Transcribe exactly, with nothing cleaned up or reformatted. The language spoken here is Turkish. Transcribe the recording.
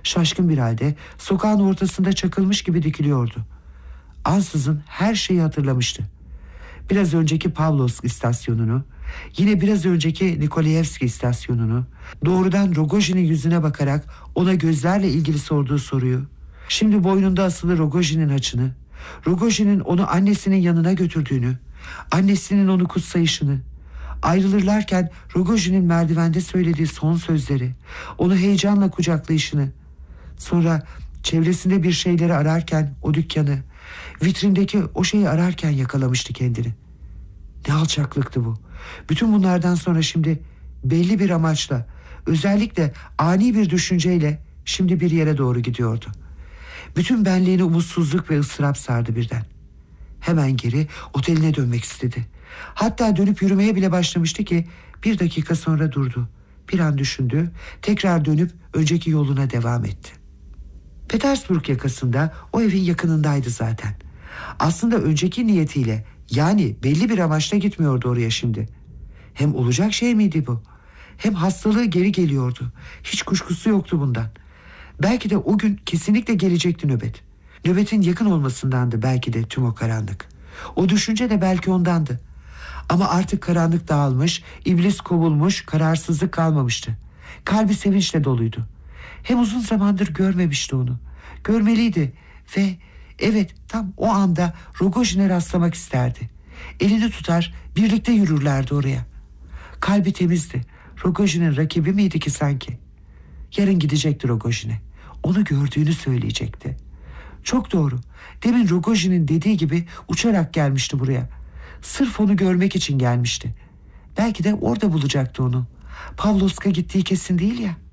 Şaşkın bir halde sokağın ortasında çakılmış gibi dikiliyordu. Ansızın her şeyi hatırlamıştı. Biraz önceki Pavlovsk istasyonunu, yine biraz önceki Nikolayevski istasyonunu, doğrudan Rogojin'in yüzüne bakarak ona gözlerle ilgili sorduğu soruyu, şimdi boynunda asılı Rogojin'in haçını, Rogojin'in onu annesinin yanına götürdüğünü, annesinin onu kutsayışını, ayrılırlarken Rogojin'in merdivende söylediği son sözleri, onu heyecanla kucaklayışını, sonra çevresinde bir şeyleri ararken o dükkanı, vitrindeki o şeyi ararken yakalamıştı kendini. Ne alçaklıktı bu. Bütün bunlardan sonra şimdi belli bir amaçla, özellikle ani bir düşünceyle şimdi bir yere doğru gidiyordu. Bütün benliğini umutsuzluk ve ıstırap sardı birden. Hemen geri oteline dönmek istedi. Hatta dönüp yürümeye bile başlamıştı ki bir dakika sonra durdu. Bir an düşündü, tekrar dönüp önceki yoluna devam etti. Petersburg yakasında, o evin yakınındaydı zaten. Aslında önceki niyetiyle, yani belli bir amaçla gitmiyordu oraya şimdi. Hem olacak şey miydi bu? Hem hastalığı geri geliyordu. Hiç kuşkusu yoktu bundan. Belki de o gün kesinlikle gelecekti nöbet. Nöbetin yakın olmasındandı belki de tüm o karanlık. O düşünce de belki ondandı. Ama artık karanlık dağılmış, iblis kovulmuş, kararsızlık kalmamıştı. Kalbi sevinçle doluydu. Hem uzun zamandır görmemişti onu. Görmeliydi ve evet, tam o anda Rogojin'e rastlamak isterdi. Elini tutar, birlikte yürürlerdi oraya. Kalbi temizdi. Rogojin'in rakibi miydi ki sanki? Yarın gidecekti Rogojin'e. Onu gördüğünü söyleyecekti. Çok doğru. Demin Rogojin'in dediği gibi uçarak gelmişti buraya. Sırf onu görmek için gelmişti. Belki de orada bulacaktı onu. Pavlovsk'a gittiği kesin değil ya.